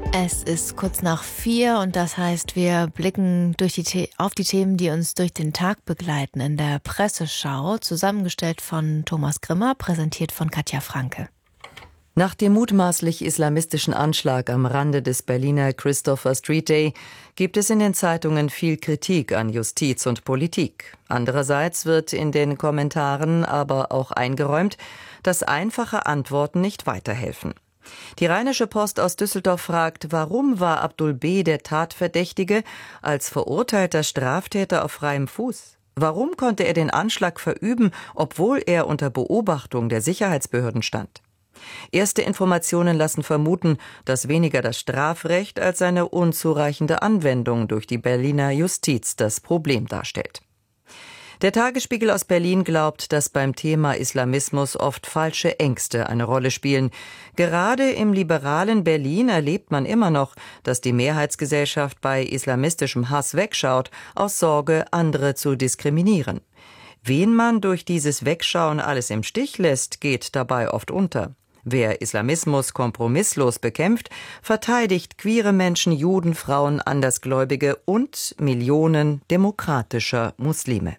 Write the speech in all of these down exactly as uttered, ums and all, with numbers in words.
Es ist kurz nach vier und das heißt, wir blicken durch die The- auf die Themen, die uns durch den Tag begleiten in der Presseschau, zusammengestellt von Thomas Grimmer, präsentiert von Katja Franke. Nach dem mutmaßlich islamistischen Anschlag am Rande des Berliner Christopher Street Day gibt es in den Zeitungen viel Kritik an Justiz und Politik. Andererseits wird in den Kommentaren aber auch eingeräumt, dass einfache Antworten nicht weiterhelfen. Die Rheinische Post aus Düsseldorf fragt, warum war Abdul B. der Tatverdächtige als verurteilter Straftäter auf freiem Fuß? Warum konnte er den Anschlag verüben, obwohl er unter Beobachtung der Sicherheitsbehörden stand? Erste Informationen lassen vermuten, dass weniger das Strafrecht als seine unzureichende Anwendung durch die Berliner Justiz das Problem darstellt. Der Tagesspiegel aus Berlin glaubt, dass beim Thema Islamismus oft falsche Ängste eine Rolle spielen. Gerade im liberalen Berlin erlebt man immer noch, dass die Mehrheitsgesellschaft bei islamistischem Hass wegschaut, aus Sorge, andere zu diskriminieren. Wen man durch dieses Wegschauen alles im Stich lässt, geht dabei oft unter. Wer Islamismus kompromisslos bekämpft, verteidigt queere Menschen, Juden, Frauen, Andersgläubige und Millionen demokratischer Muslime.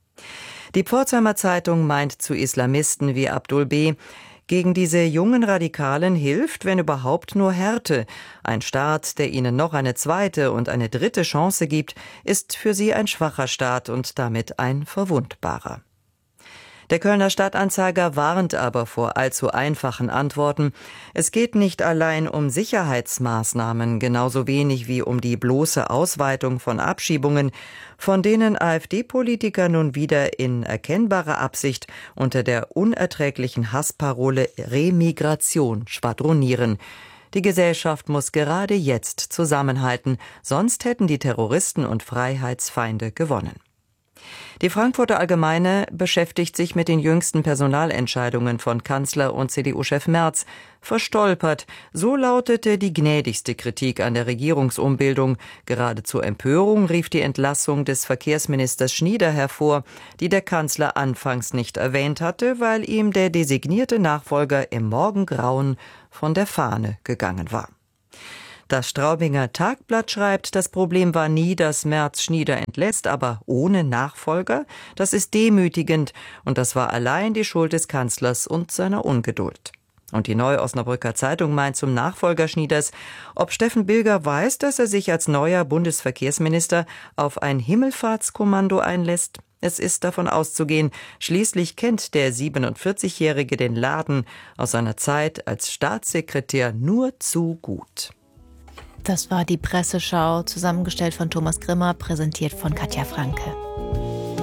Die Pforzheimer Zeitung meint zu Islamisten wie Abdul B., gegen diese jungen Radikalen hilft, wenn überhaupt, nur Härte. Ein Staat, der ihnen noch eine zweite und eine dritte Chance gibt, ist für sie ein schwacher Staat und damit ein verwundbarer. Der Kölner Stadtanzeiger warnt aber vor allzu einfachen Antworten. Es geht nicht allein um Sicherheitsmaßnahmen, genauso wenig wie um die bloße Ausweitung von Abschiebungen, von denen AfD-Politiker nun wieder in erkennbarer Absicht unter der unerträglichen Hassparole Remigration schwadronieren. Die Gesellschaft muss gerade jetzt zusammenhalten, sonst hätten die Terroristen und Freiheitsfeinde gewonnen. Die Frankfurter Allgemeine beschäftigt sich mit den jüngsten Personalentscheidungen von Kanzler und C D U-Chef Merz. Verstolpert, so lautete die gnädigste Kritik an der Regierungsumbildung. Gerade zur Empörung rief die Entlassung des Verkehrsministers Schnieder hervor, die der Kanzler anfangs nicht erwähnt hatte, weil ihm der designierte Nachfolger im Morgengrauen von der Fahne gegangen war. Das Straubinger Tagblatt schreibt, das Problem war nie, dass Merz Schnieder entlässt, aber ohne Nachfolger. Das ist demütigend und das war allein die Schuld des Kanzlers und seiner Ungeduld. Und die Neue Osnabrücker Zeitung meint zum Nachfolger Schnieders, ob Steffen Bilger weiß, dass er sich als neuer Bundesverkehrsminister auf ein Himmelfahrtskommando einlässt. Es ist davon auszugehen, schließlich kennt der siebenundvierzigjährige den Laden aus seiner Zeit als Staatssekretär nur zu gut. Das war die Presseschau, zusammengestellt von Thomas Grimmer, präsentiert von Katja Franke.